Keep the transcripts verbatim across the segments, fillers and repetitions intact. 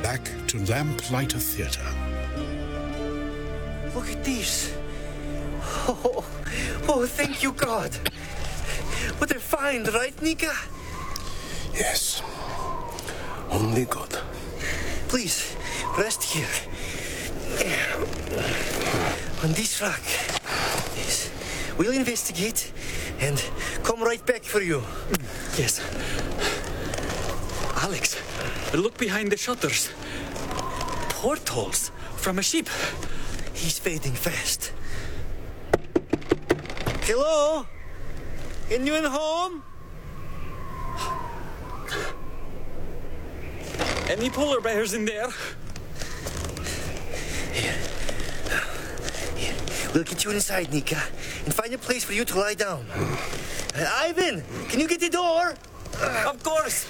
back to Lamplighter Theatre. Look at this. Oh, oh, thank you, God. What a find, right, Nika? Yes. Only good. Please, rest here. On this rock. Yes. We'll investigate and come right back for you. Yes. Alex, look behind the shutters. Portholes from a ship. He's fading fast. Hello? Anyone home? Any polar bears in there? Here. Here. We'll get you inside, Nika, and find a place for you to lie down. Uh, Ivan, can you get the door? Uh, of course.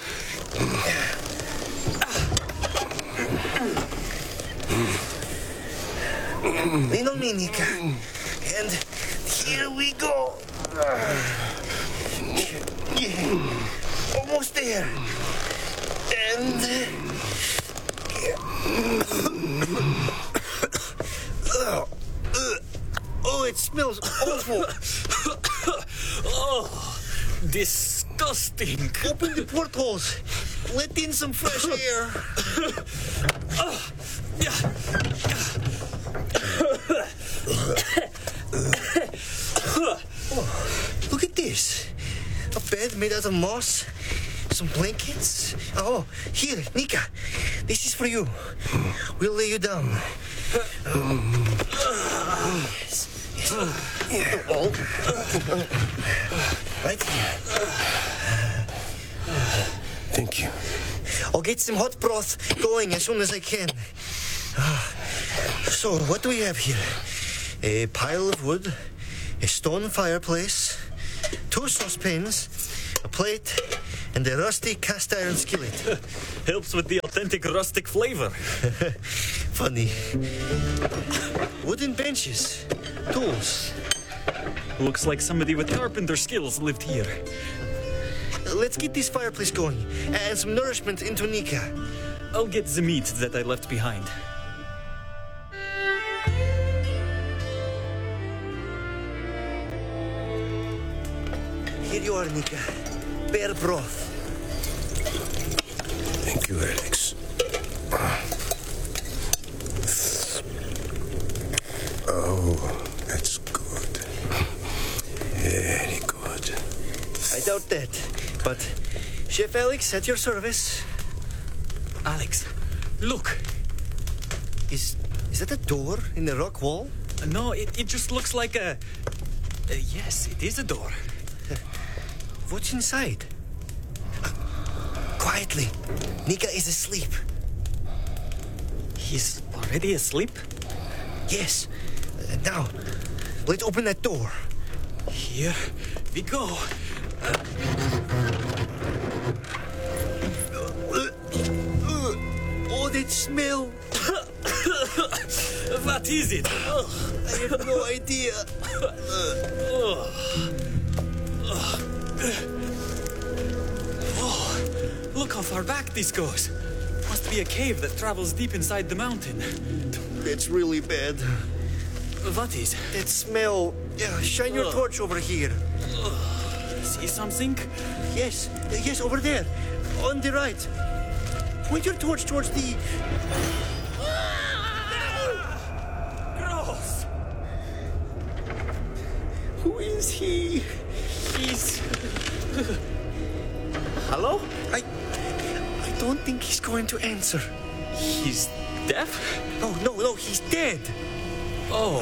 Lean on me, Nika. And here we go. Yeah. Almost there. And... Uh, oh, it smells awful. Oh, disgusting. Open the portholes. Let in some fresh air. uh, yeah. Oh, look at this. A bed made out of moss. Some blankets. Oh, here, Nika. This is for you. We'll lay you down. Yes. Yes. Oh. Right here. Thank you. I'll get some hot broth going as soon as I can. So, what do we have here? A pile of wood, a stone fireplace, two saucepans, a plate, and a rusty cast iron skillet. Helps with the authentic rustic flavor. Funny. Wooden benches, tools. Looks like somebody with carpenter skills lived here. Let's get this fireplace going and some nourishment into Nika. I'll get the meat that I left behind. Here you are, Nika. Bear broth. Thank you, Alex. Oh, that's good. Very good. I doubt that, but Chef Alex at your service. Alex, look. Is is that a door in the rock wall? No, it, it just looks like a... Uh, yes, it is a door. What's inside? Uh, quietly. Nika is asleep. He's already asleep? Yes. Uh, now, let's open that door. Here we go. Uh, oh, that smell. What is it? Oh, I have no idea. Oh. Oh, look how far back this goes. Must be a cave that travels deep inside the mountain. That's really bad. What is? That smell. Yeah, shine your Ugh. torch over here. See something? Yes, uh, yes, over there. On the right. Point your torch towards the... Gross! Who is he? He's... Hello? I... I don't think he's going to answer. He's deaf? No, no, no, he's dead. Oh.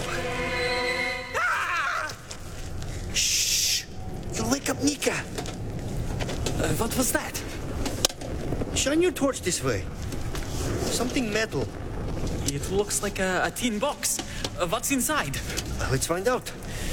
Ah! Shh! You'll wake up Nika. Uh, what was that? Shine your torch this way. Something metal. It looks like a, a tin box. Uh, what's inside? Uh, let's find out.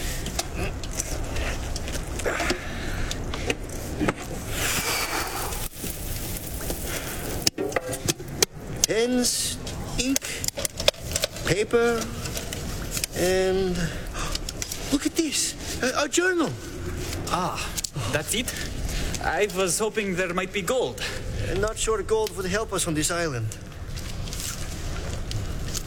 Pens, ink, paper, and... Look at this! A, a journal! Ah, that's it? I was hoping there might be gold. I'm not sure gold would help us on this island.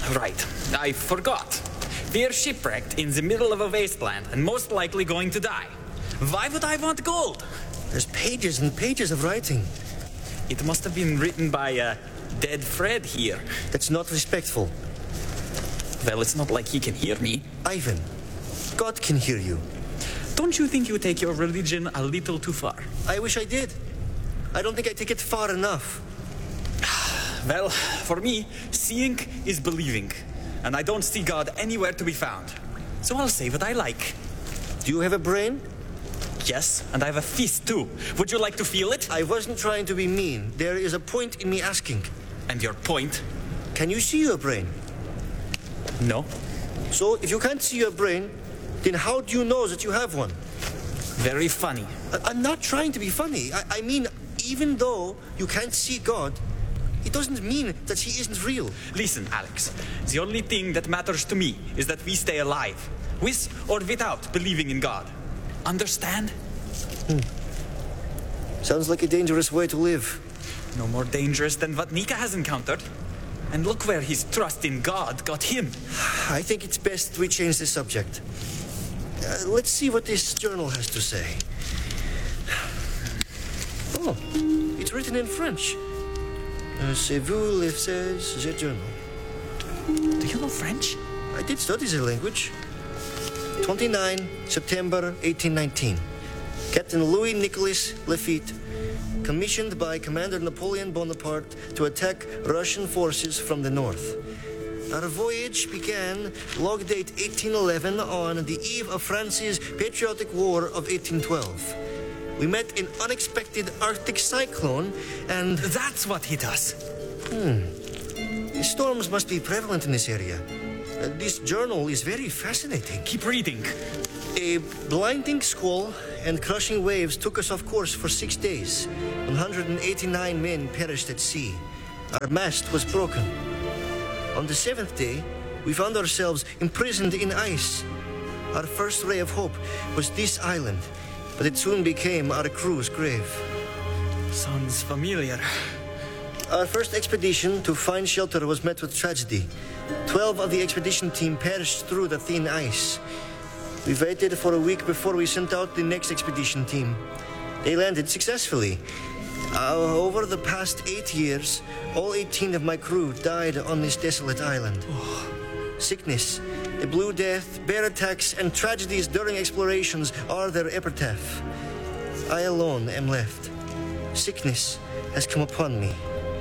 Right. I forgot. We're shipwrecked in the middle of a wasteland and most likely going to die. Why would I want gold? There's pages and pages of writing. It must have been written by uh, dead Fred here. That's not respectful. Well, it's not like he can hear me. Ivan, God can hear you. Don't you think you take your religion a little too far? I wish I did. I don't think I take it far enough. Well, for me, seeing is believing. And I don't see God anywhere to be found. So I'll say what I like. Do you have a brain? Yes, and I have a fist too. Would you like to feel it? I wasn't trying to be mean. There is a point in me asking. And your point? Can you see your brain? No. So, if you can't see your brain, then how do you know that you have one? Very funny. I- I'm not trying to be funny. I, I mean, even though you can't see God, it doesn't mean that he isn't real. Listen, Alex. The only thing that matters to me is that we stay alive. With or without believing in God. Understand? Hmm. Sounds like a dangerous way to live. No more dangerous than what Nika has encountered. And look where his trust in God got him. I think it's best we change the subject. Uh, let's see what this journal has to say. Oh, it's written in French. Uh, C'est vous le says the journal. Do you know French? I did study the language. twenty-nine September eighteen nineteen. Captain Louis Nicolas Lafitte, commissioned by Commander Napoleon Bonaparte to attack Russian forces from the north. Our voyage began, log date eighteen eleven, on the eve of France's patriotic war of eighteen twelve. We met an unexpected Arctic cyclone and... That's what hit us. Hmm. Storms must be prevalent in this area. Uh, this journal is very fascinating. Keep reading. A blinding squall and crushing waves took us off course for six days. one hundred eighty-nine men perished at sea. Our mast was broken. On the seventh day, we found ourselves imprisoned in ice. Our first ray of hope was this island, but it soon became our crew's grave. Sounds familiar. Our first expedition to find shelter was met with tragedy. Twelve of the expedition team perished through the thin ice. We waited for a week before we sent out the next expedition team. They landed successfully. Uh, over the past eight years, all eighteen of my crew died on this desolate island. Oh. Sickness, the Blue Death, bear attacks, and tragedies during explorations are their epitaph. I alone am left. Sickness has come upon me.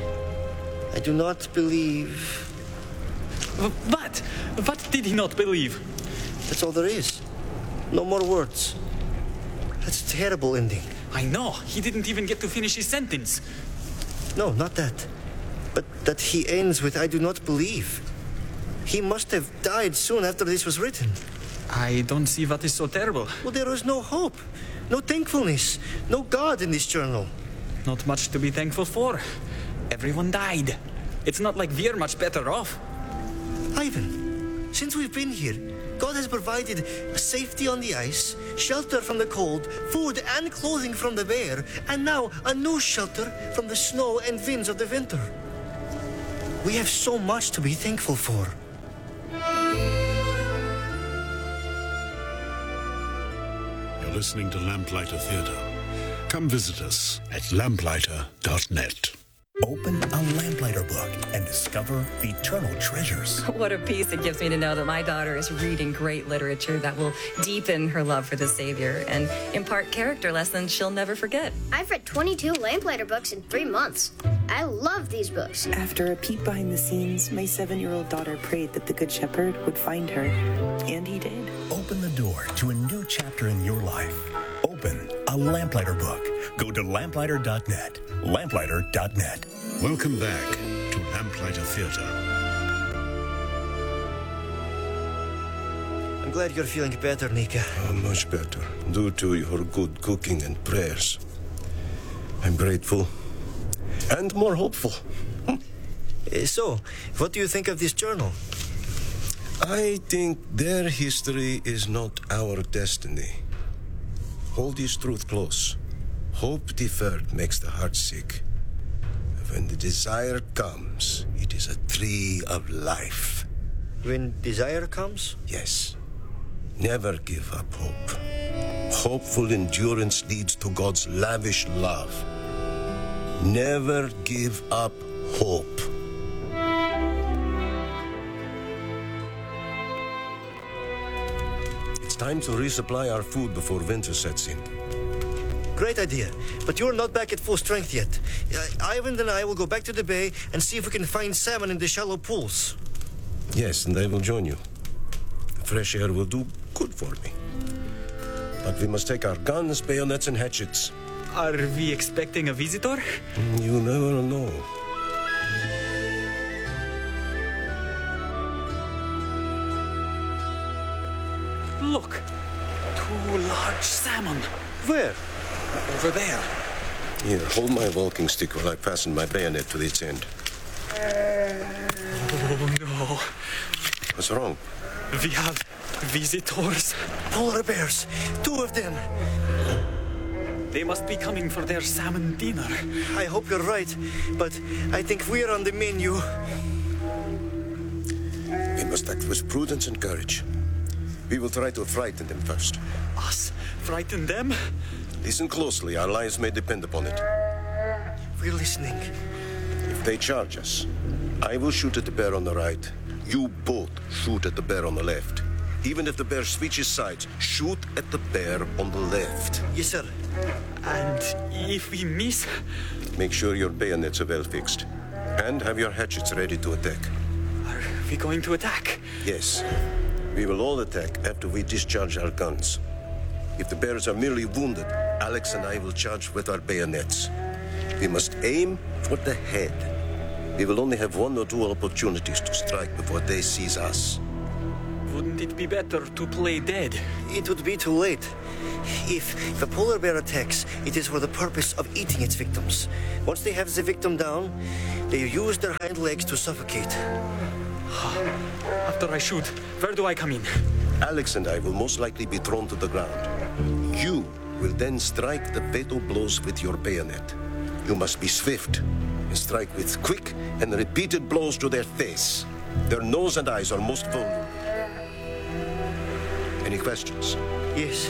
I do not believe... What? What did he not believe? That's all there is. No more words. That's a terrible ending. I know. He didn't even get to finish his sentence. No, not that. But that he ends with, I do not believe. He must have died soon after this was written. I don't see what is so terrible. Well, there was no hope, no thankfulness, no God in this journal. Not much to be thankful for. Everyone died. It's not like we're much better off. Ivan, since we've been here, God has provided safety on the ice, shelter from the cold, food and clothing from the bear, and now a new shelter from the snow and winds of the winter. We have so much to be thankful for. You're listening to Lamplighter Theatre. Come visit us at lamplighter dot net. Open a Lamplighter book and discover eternal treasures. What a peace it gives me to know that my daughter is reading great literature that will deepen her love for the Savior and impart character lessons she'll never forget. I've read twenty-two Lamplighter books in three months. I love these books. After a peek behind the scenes, my seven-year-old daughter prayed that the Good Shepherd would find her, and he did. Open the door to a new chapter in your life. Open a Lamplighter book. Go to lamplighter dot net. lamplighter dot net. Welcome back to Lamplighter Theatre. I'm glad you're feeling better, Nika. Oh, much better, due to your good cooking and prayers. I'm grateful and more hopeful. Uh, so, what do you think of this journal? I think their history is not our destiny. Hold this truth close. Hope deferred makes the heart sick. When the desire comes, it is a tree of life. When desire comes? Yes. Never give up hope. Hopeful endurance leads to God's lavish love. Never give up hope. It's time to resupply our food before winter sets in. Great idea. But you're not back at full strength yet. Uh, Ivan and I will go back to the bay and see if we can find salmon in the shallow pools. Yes, and I will join you. The fresh air will do good for me. But we must take our guns, bayonets, and hatchets. Are we expecting a visitor? You never know. Look, two large salmon. Where? Over there. Here, hold my walking stick while I fasten my bayonet to its end. Oh, no. What's wrong? We have visitors. Polar bears. Two of them. They must be coming for their salmon dinner. I hope you're right, but I think we're on the menu. We must act with prudence and courage. We will try to frighten them first. Us? Frighten them? Listen closely. Our lives may depend upon it. We're listening. If they charge us, I will shoot at the bear on the right. You both shoot at the bear on the left. Even if the bear switches sides, shoot at the bear on the left. Yes, sir. And if we miss? Make sure your bayonets are well fixed. And have your hatchets ready to attack. Are we going to attack? Yes. We will all attack after we discharge our guns. If the bears are merely wounded, Alex and I will charge with our bayonets. We must aim for the head. We will only have one or two opportunities to strike before they seize us. Wouldn't it be better to play dead? It would be too late. If, if a polar bear attacks, it is for the purpose of eating its victims. Once they have the victim down, they use their hind legs to suffocate. After I shoot, where do I come in? Alex and I will most likely be thrown to the ground. You will then strike the fatal blows with your bayonet. You must be swift and strike with quick and repeated blows to their face. Their nose and eyes are most vulnerable. Any questions? Yes.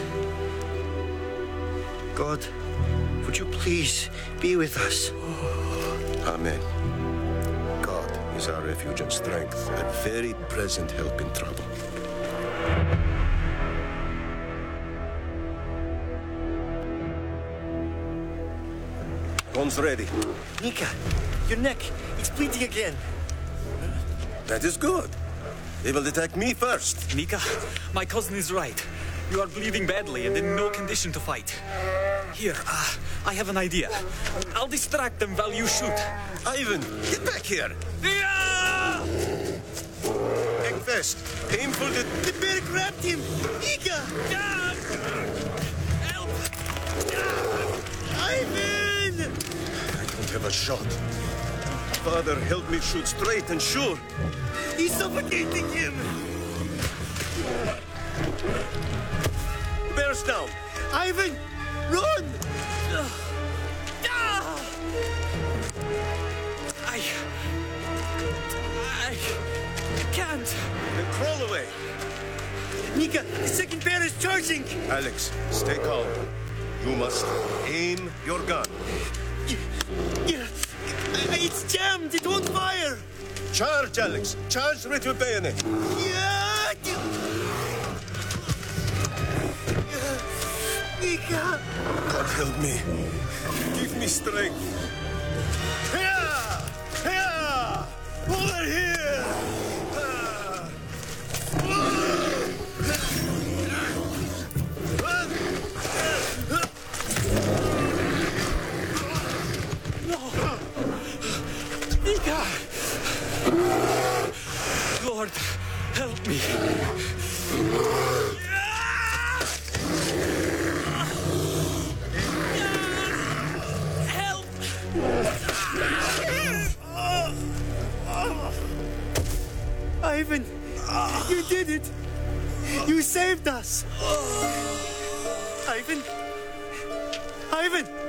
God, would you please be with us? Amen. God is our refuge and strength, a very present help in trouble. Guns ready. Nika, your neck, it's bleeding again. That is good. They will attack me first. Nika, my cousin is right. You are bleeding badly and in no condition to fight. Here, uh, I have an idea. I'll distract them while you shoot. Ivan, get back here. Yeah! Act fast. Aim for the... The bear grabbed him! Nika! Yeah! Help! Ivan! I don't have a shot. Father, help me shoot straight and sure. He's suffocating him! Bear's down. Ivan! Run! I... I can't. Then crawl away. Nika, the second bear is charging! Alex, stay calm. You must aim your gun. Yeah, it's jammed, it won't fire! Charge, Alex. Charge with your bayonet. Yeah! Nika! God help me. Give me strength. Here! Here! Over here! Nika! Lord, help me. Help! Ivan, you did it! You saved us! Ivan! Ivan!